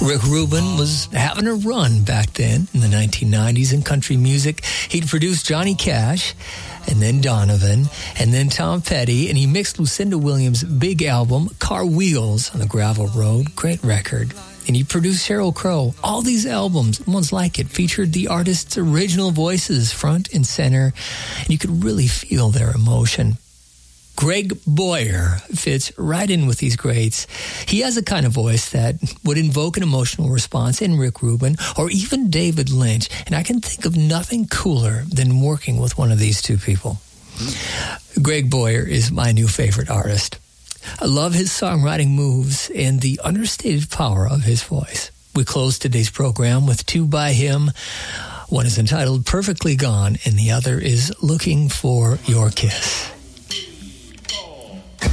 Rick Rubin was having a run back then in the 1990s in country music. He'd produced Johnny Cash, and then Donovan, and then Tom Petty, and he mixed Lucinda Williams' big album, Car Wheels on the Gravel Road. Great record. And he produced Sheryl Crow. All these albums, ones like it, featured the artist's original voices front and center, and you could really feel their emotion. Greg Boyer fits right in with these greats. He has a kind of voice that would invoke an emotional response in Rick Rubin or even David Lynch, and I can think of nothing cooler than working with one of these two people. Greg Boyer is my new favorite artist. I love his songwriting moves and the understated power of his voice. We close today's program with two by him. One is entitled Perfectly Gone, and the other is Looking for Your Kiss.